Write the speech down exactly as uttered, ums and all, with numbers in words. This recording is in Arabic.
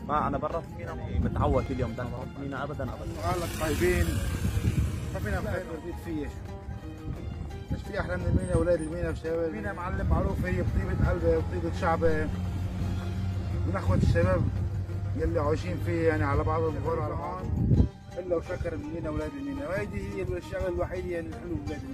ما انا برا في مينا متعود كل يوم دنبر مينا ابدا ابدا. قال لك طيبين ما فينا بخير بيت فيه مش في احلى من المينا اولاد المينا وشباب المينا معلم معروف هي بطيبه قلبه وطيبه شعبه من اخوه الشباب يلي عايشين فيه يعني على بعض الظهور على بعض الا وشكر المينا اولاد المينا وهيدي هي الشغله الوحيده اللي الحلو بلاد